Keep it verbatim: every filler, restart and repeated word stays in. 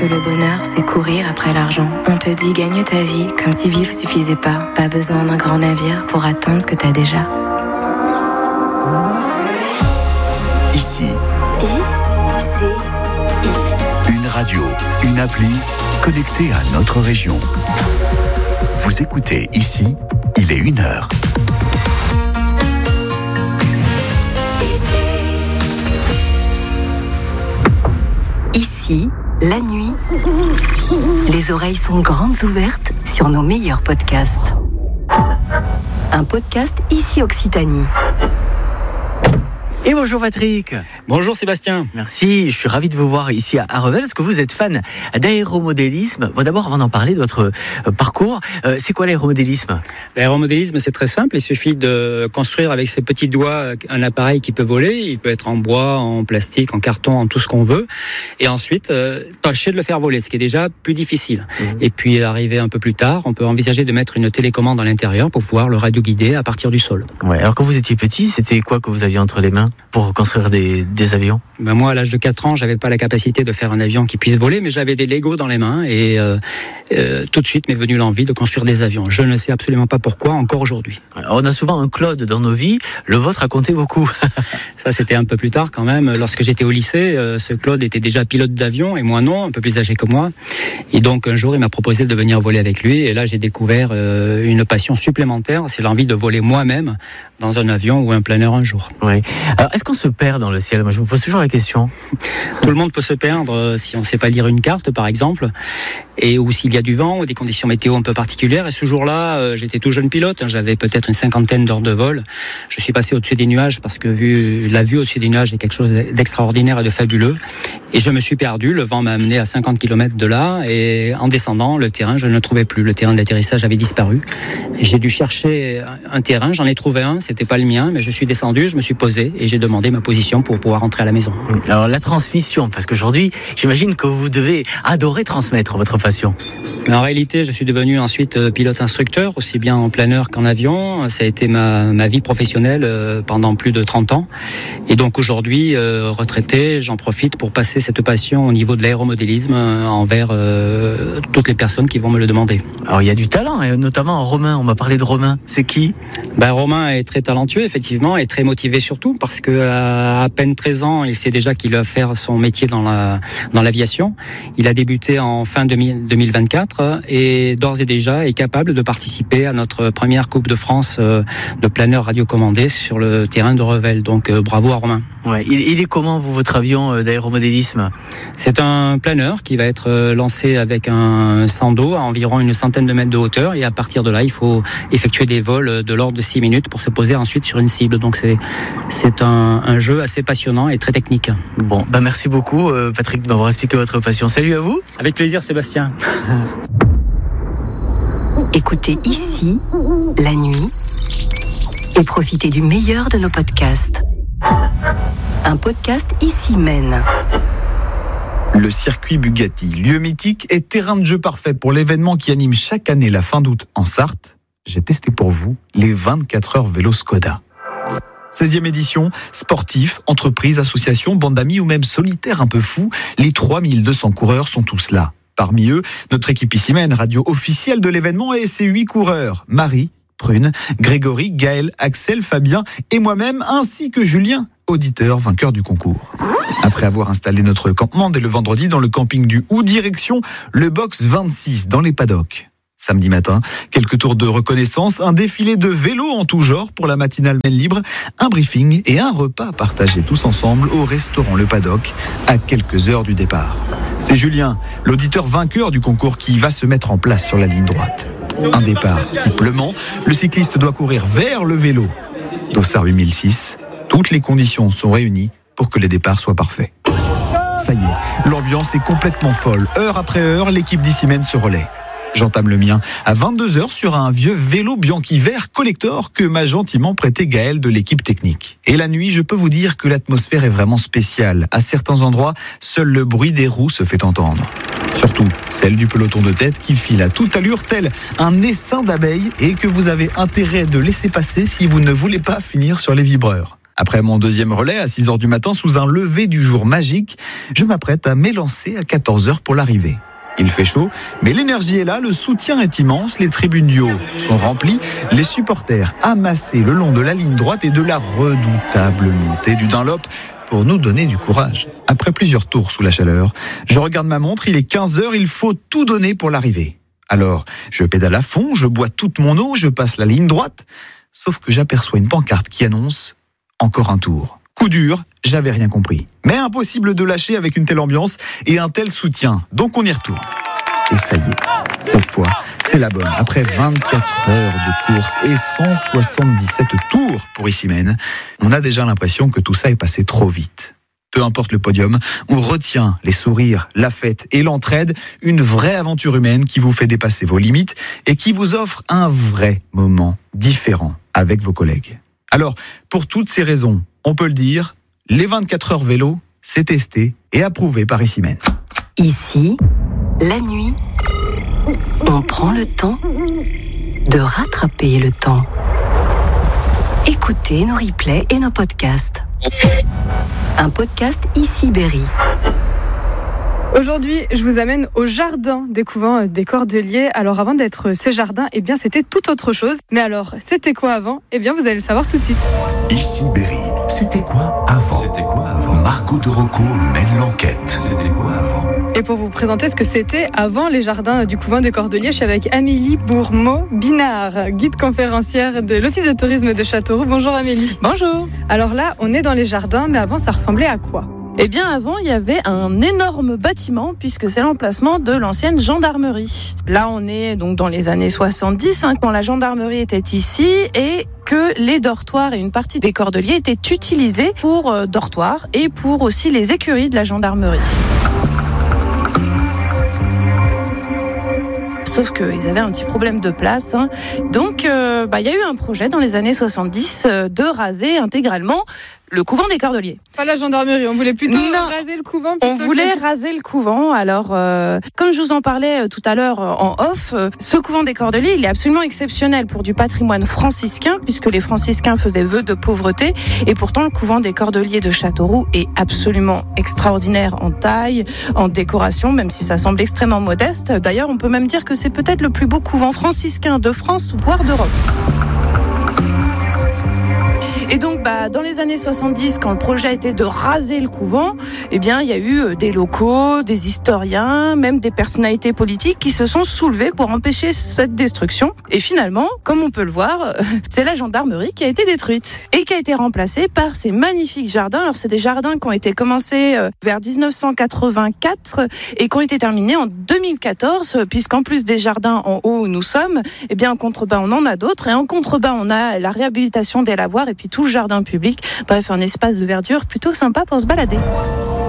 que le bonheur, c'est courir après l'argent. On te dit gagne ta vie comme si vivre suffisait pas. Pas besoin d'un grand navire pour atteindre ce que t'as déjà. Ici. I, c'est I. Une radio, une appli connectée à notre région. Vous écoutez Ici, il est une heure. Ici, la nuit, les oreilles sont grandes ouvertes sur nos meilleurs podcasts. Un podcast Ici Occitanie. Et bonjour Patrick. Bonjour Sébastien. Merci, je suis ravi de vous voir ici à Revel. Est-ce que vous êtes fan d'aéromodélisme ? Bon, d'abord, avant d'en parler de votre euh, parcours, euh, c'est quoi l'aéromodélisme ? L'aéromodélisme, c'est très simple. Il suffit de construire avec ses petits doigts un appareil qui peut voler. Il peut être en bois, en plastique, en carton, en tout ce qu'on veut. Et ensuite, euh, tâcher de le faire voler, ce qui est déjà plus difficile. Mmh. Et puis, arriver un peu plus tard, on peut envisager de mettre une télécommande à l'intérieur pour pouvoir le radioguider à partir du sol. Ouais. Alors, quand vous étiez petit, c'était quoi que vous aviez entre les mains pour construire des, des avions ? Ben moi, à l'âge de quatre ans, j'avais pas la capacité de faire un avion qui puisse voler, mais j'avais des Legos dans les mains et euh, euh, tout de suite m'est venue l'envie de construire des avions. Je ne sais absolument pas pourquoi, encore aujourd'hui. Alors, on a souvent un Claude dans nos vies, le vôtre a compté beaucoup. Ça, c'était un peu plus tard quand même. Lorsque j'étais au lycée, euh, ce Claude était déjà pilote d'avion et moi non, un peu plus âgé que moi. Et donc, un jour, il m'a proposé de venir voler avec lui et là, j'ai découvert euh, une passion supplémentaire, c'est l'envie de voler moi-même dans un avion ou un planeur un jour. Oui. Alors, est-ce qu'on se perd dans le ciel ? Moi, je me pose toujours la question. Tout le monde peut se perdre si on ne sait pas lire une carte, par exemple, et ou s'il y a du vent ou des conditions météo un peu particulières. Et ce jour-là, euh, j'étais tout jeune pilote, hein, j'avais peut-être une cinquantaine d'heures de vol. Je suis passé au-dessus des nuages parce que vu, la vue au-dessus des nuages est quelque chose d'extraordinaire et de fabuleux. Et je me suis perdu, le vent m'a amené à cinquante kilomètres de là, et en descendant, le terrain, je ne le trouvais plus. Le terrain d'atterrissage avait disparu. Et j'ai dû chercher un terrain, j'en ai trouvé un, c'était pas le mien, mais je suis descendu, je me suis posé et j'ai demandé ma position pour pouvoir rentrer à la maison. Alors la transmission, parce qu'aujourd'hui, j'imagine que vous devez adorer transmettre votre passion. Mais en réalité, je suis devenu ensuite pilote instructeur, aussi bien en planeur qu'en avion. Ça a été ma, ma vie professionnelle pendant plus de trente ans. Et donc aujourd'hui, euh, retraité, j'en profite pour passer cette passion au niveau de l'aéromodélisme envers euh, toutes les personnes qui vont me le demander. Alors il y a du talent, et notamment Romain, on m'a parlé de Romain. C'est qui ? Ben, Romain est très talentueux, effectivement, et très motivé surtout, parce qu'à à peine treize ans, il sait déjà qu'il va faire son métier dans, la, dans l'aviation. Il a débuté en fin deux mille vingt-quatre et d'ores et déjà est capable de participer à notre première Coupe de France de planeur radiocommandé sur le terrain de Revel. Donc euh, bravo à Romain. Ouais. Il, il est comment, vous, votre avion d'aéromodélisme ? C'est un planeur qui va être lancé avec un sando à environ une centaine de mètres de hauteur, et à partir de là, il faut effectuer des vols de l'ordre de six minutes pour se poser ensuite sur une cible. Donc c'est, c'est un, un jeu assez passionnant et très technique. Bon, bah merci beaucoup euh, Patrick de m'avoir expliqué votre passion. Salut à vous. Avec plaisir Sébastien. Écoutez Ici, la nuit, et profitez du meilleur de nos podcasts. Un podcast Ici mène. Le circuit Bugatti, lieu mythique et terrain de jeu parfait pour l'événement qui anime chaque année la fin d'août en Sarthe. J'ai testé pour vous les vingt-quatre heures vélo Skoda. seizième édition, sportifs, entreprises, associations, bandes d'amis ou même solitaires un peu fous, les trois mille deux cents coureurs sont tous là. Parmi eux, notre équipe Ici mène, radio officielle de l'événement, et ses huit coureurs, Marie, Prune, Grégory, Gaël, Axel, Fabien et moi-même, ainsi que Julien, auditeur vainqueur du concours. Après avoir installé notre campement dès le vendredi dans le camping du Hou, direction le box vingt-six dans les paddocks. Samedi matin, quelques tours de reconnaissance, un défilé de vélos en tout genre pour la matinale Maine Libre, un briefing et un repas partagé tous ensemble au restaurant Le Paddock à quelques heures du départ. C'est Julien, l'auditeur vainqueur du concours, qui va se mettre en place sur la ligne droite. Un départ type Le Mans, le cycliste doit courir vers le vélo. Dossard huit mille six, toutes les conditions sont réunies pour que les départs soient parfaits. Ça y est, l'ambiance est complètement folle. Heure après heure, l'équipe d'Ici mène se relaie. J'entame le mien à vingt-deux heures sur un vieux vélo Bianchi vert collector que m'a gentiment prêté Gaël de l'équipe technique. Et la nuit, je peux vous dire que l'atmosphère est vraiment spéciale. À certains endroits, seul le bruit des roues se fait entendre. Surtout celle du peloton de tête qui file à toute allure tel un essaim d'abeilles et que vous avez intérêt de laisser passer si vous ne voulez pas finir sur les vibreurs. Après mon deuxième relais à six heures du matin, sous un lever du jour magique, je m'apprête à m'élancer à quatorze heures pour l'arrivée. Il fait chaud, mais l'énergie est là, le soutien est immense, les tribunes du haut sont remplies, les supporters amassés le long de la ligne droite et de la redoutable montée du Dunlop pour nous donner du courage. Après plusieurs tours sous la chaleur, je regarde ma montre, il est quinze heures, il faut tout donner pour l'arrivée. Alors, je pédale à fond, je bois toute mon eau, je passe la ligne droite, sauf que j'aperçois une pancarte qui annonce « Encore un tour ». Coup dur, j'avais rien compris. Mais impossible de lâcher avec une telle ambiance et un tel soutien. Donc on y retourne. Et ça y est, cette fois, c'est la bonne. Après vingt-quatre heures de course et cent soixante-dix-sept tours pour Issy-Meynes, on a déjà l'impression que tout ça est passé trop vite. Peu importe le podium, on retient les sourires, la fête et l'entraide, une vraie aventure humaine qui vous fait dépasser vos limites et qui vous offre un vrai moment différent avec vos collègues. Alors, pour toutes ces raisons, on peut le dire, les vingt-quatre heures vélo, c'est testé et approuvé par Issy-Meynes. Ici, la nuit, on prend le temps de rattraper le temps. Écoutez nos replays et nos podcasts. Un podcast Ici Berry. Aujourd'hui, je vous amène au jardin des couvents des Cordeliers. Alors avant d'être ces jardins, eh bien c'était tout autre chose. Mais alors, c'était quoi avant ? Eh bien vous allez le savoir tout de suite. Ici Berry, c'était quoi avant ? C'était quoi avant ? Margot de Rocco mène l'enquête. C'était quoi avant ? Et pour vous présenter ce que c'était avant les jardins du couvent des Cordeliers, je suis avec Amélie Bourmeau-Binard, guide conférencière de l'Office de tourisme de Châteauroux. Bonjour Amélie. Bonjour. Alors là, on est dans les jardins, mais avant ça ressemblait à quoi ? Eh bien, avant, il y avait un énorme bâtiment, puisque c'est l'emplacement de l'ancienne gendarmerie. Là, on est donc dans les années soixante-dix, hein, quand la gendarmerie était ici, et que les dortoirs et une partie des Cordeliers étaient utilisés pour euh, dortoirs et pour aussi les écuries de la gendarmerie. Sauf qu'ils avaient un petit problème de place. Hein. Donc, euh, bah, y a eu un projet dans les années soixante-dix euh, de raser intégralement le couvent des Cordeliers. Pas la gendarmerie, on voulait plutôt non, raser le couvent. On voulait que... raser le couvent. Alors, euh, comme je vous en parlais tout à l'heure en off, euh, ce couvent des Cordeliers, il est absolument exceptionnel pour du patrimoine franciscain, puisque les franciscains faisaient vœu de pauvreté. Et pourtant, le couvent des Cordeliers de Châteauroux est absolument extraordinaire en taille, en décoration, même si ça semble extrêmement modeste. D'ailleurs, on peut même dire que c'est peut-être le plus beau couvent franciscain de France, voire d'Europe. Et donc, bah, dans les années soixante-dix, quand le projet était de raser le couvent, eh bien, il y a eu des locaux, des historiens, même des personnalités politiques qui se sont soulevés pour empêcher cette destruction. Et finalement, comme on peut le voir, c'est la gendarmerie qui a été détruite et qui a été remplacée par ces magnifiques jardins. Alors, c'est des jardins qui ont été commencés vers dix-neuf cent quatre-vingt-quatre et qui ont été terminés en deux mille quatorze, puisqu'en plus des jardins en haut où nous sommes, eh bien, en contrebas, on en a d'autres. Et en contrebas, on a la réhabilitation des lavoirs et puis tout le jardin public. Bref, un espace de verdure plutôt sympa pour se balader.